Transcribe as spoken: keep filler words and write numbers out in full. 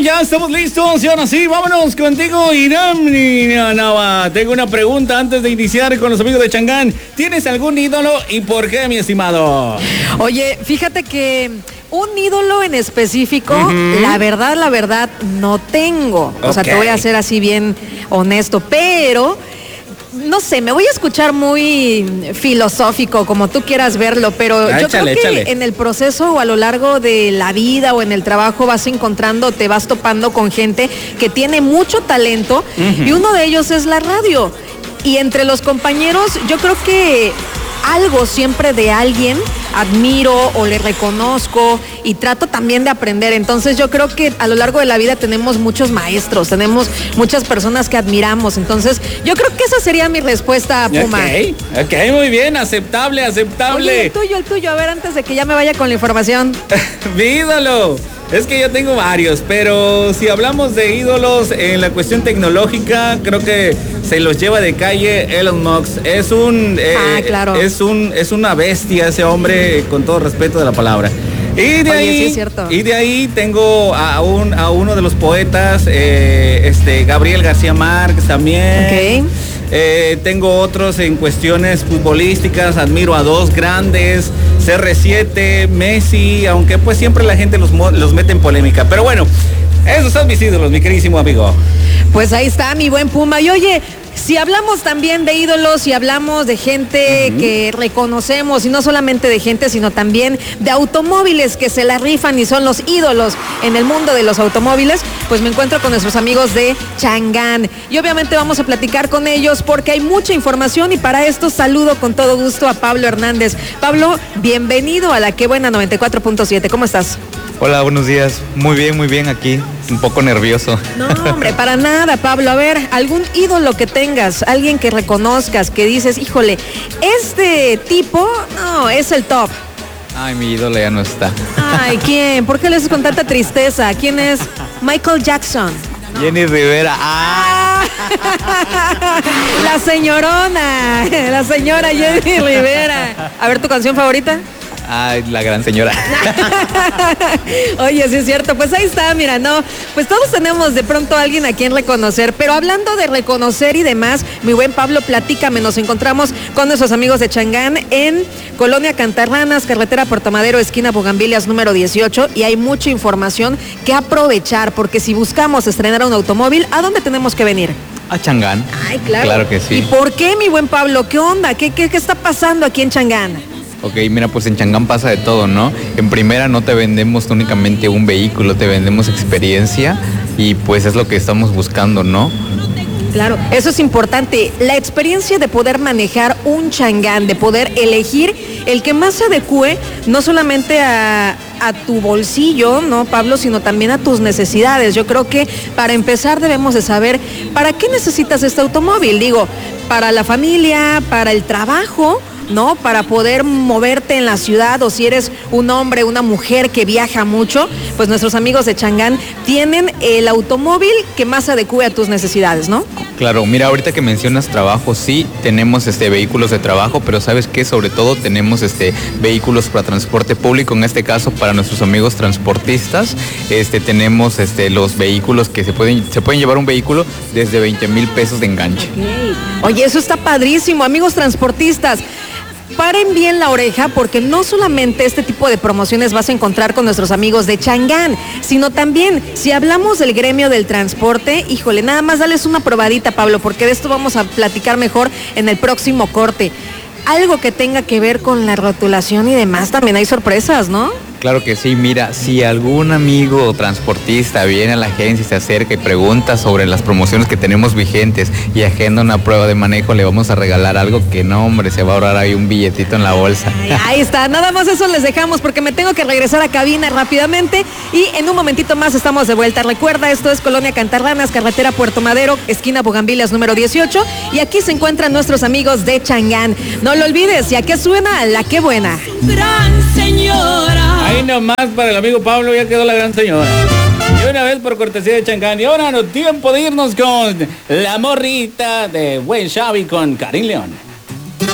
ya estamos listos y ahora sí, vámonos contigo, Irán. Tengo una pregunta antes de iniciar con los amigos de Changán. ¿Tienes algún ídolo y por qué, mi estimado? Oye, fíjate que un ídolo en específico, uh-huh. la verdad, la verdad, no tengo. O okay. sea, te voy a ser así bien honesto, pero... No sé, me voy a escuchar muy filosófico, como tú quieras verlo, pero ah, yo échale, creo que échale. En el proceso o a lo largo de la vida o en el trabajo vas encontrando, te vas topando con gente que tiene mucho talento uh-huh. y uno de ellos es la radio. Y entre los compañeros, yo creo que algo siempre de alguien admiro o le reconozco y trato también de aprender. Entonces yo creo que a lo largo de la vida tenemos muchos maestros, tenemos muchas personas que admiramos. Entonces yo creo que esa sería mi respuesta, Puma. Ok, ok, muy bien, aceptable, aceptable. Oye, el tuyo, el tuyo, a ver, antes de que ya me vaya con la información. Mi ídolo. Es que yo tengo varios, pero si hablamos de ídolos en la cuestión tecnológica, creo que se los lleva de calle Elon Musk. Es un, eh, ah, claro. es un, es una bestia ese hombre, con todo respeto de la palabra. Y de Oye, ahí, sí es cierto. Y de ahí tengo a un, a uno de los poetas, eh, este, Gabriel García Márquez también. Okay. Eh, tengo otros en cuestiones futbolísticas, admiro a dos grandes, C R siete, Messi, aunque pues siempre la gente los, los mete en polémica. Pero bueno, esos son mis ídolos, mi queridísimo amigo. Pues ahí está, mi buen Puma. Y oye, si hablamos también de ídolos, si hablamos de gente uh-huh. que reconocemos, y no solamente de gente, sino también de automóviles que se la rifan y son los ídolos en el mundo de los automóviles, pues me encuentro con nuestros amigos de Changán. Y obviamente vamos a platicar con ellos porque hay mucha información y para esto saludo con todo gusto a Pablo Hernández. Pablo, bienvenido a la Qué Buena noventa y cuatro punto siete. ¿Cómo estás? Hola, buenos días. Muy bien, muy bien aquí. Un poco nervioso. No, hombre, para nada, Pablo. A ver, algún ídolo que tengas, alguien que reconozcas, que dices, híjole, este tipo, no, es el top. Ay, mi ídolo ya no está. Ay, ¿quién? ¿Por qué le haces con tanta tristeza? ¿Quién es? Michael Jackson. No. Jenny Rivera. ¡Ah! La señorona, la señora Jenny Rivera. A ver, ¿tu canción favorita? Ay, la gran señora. Oye, sí es cierto, pues ahí está, mira, no, pues todos tenemos de pronto a alguien a quien reconocer, pero hablando de reconocer y demás, mi buen Pablo, platícame, nos encontramos con nuestros amigos de Changán en Colonia Cantarranas, carretera Puerto Madero, esquina Bugambilias número dieciocho, y hay mucha información que aprovechar, porque si buscamos estrenar un automóvil, ¿a dónde tenemos que venir? A Changán. Ay, claro. Claro que sí. ¿Y por qué, mi buen Pablo? ¿Qué onda? ¿Qué, qué, qué está pasando aquí en Changán? Ok, mira, pues en Changán pasa de todo, ¿no? En primera no te vendemos únicamente un vehículo, te vendemos experiencia y pues es lo que estamos buscando, ¿no? Claro, eso es importante, la experiencia de poder manejar un Changán, de poder elegir el que más se adecue, no solamente a, a tu bolsillo, ¿no, Pablo?, sino también a tus necesidades. Yo creo que para empezar debemos de saber para qué necesitas este automóvil, digo, para la familia, para el trabajo, ¿no? Para poder moverte en la ciudad, o si eres un hombre, una mujer que viaja mucho, pues nuestros amigos de Changán tienen el automóvil que más se adecue a tus necesidades, ¿no? Claro, mira, ahorita que mencionas trabajo, sí, tenemos este vehículos de trabajo, pero ¿sabes qué? Sobre todo tenemos este vehículos para transporte público, en este caso para nuestros amigos transportistas, este tenemos este los vehículos que se pueden, se pueden llevar un vehículo desde veinte mil pesos de enganche. Okay. Oye, eso está padrísimo, amigos transportistas. Paren bien la oreja porque no solamente este tipo de promociones vas a encontrar con nuestros amigos de Changán, sino también si hablamos del gremio del transporte, híjole, nada más dales una probadita, Pablo, porque de esto vamos a platicar mejor en el próximo corte. Algo que tenga que ver con la rotulación y demás, también hay sorpresas, ¿no? Claro que sí, mira, si algún amigo transportista viene a la agencia y se acerca y pregunta sobre las promociones que tenemos vigentes y agenda una prueba de manejo, le vamos a regalar algo que no, hombre, se va a ahorrar ahí un billetito en la bolsa. Ay, ahí está, nada más eso les dejamos porque me tengo que regresar a cabina rápidamente y en un momentito más estamos de vuelta. Recuerda, esto es Colonia Cantarranas, carretera Puerto Madero, esquina Bugambilias número dieciocho, y aquí se encuentran nuestros amigos de Changán. No lo olvides, ¿y a qué suena? La Qué Buena. Gran señora. Ahí nomás para el amigo Pablo ya quedó la gran señora. Y una vez por cortesía de Changán. Y ahora no tiempo de irnos con la morrita de Buen Xavi con Karim León.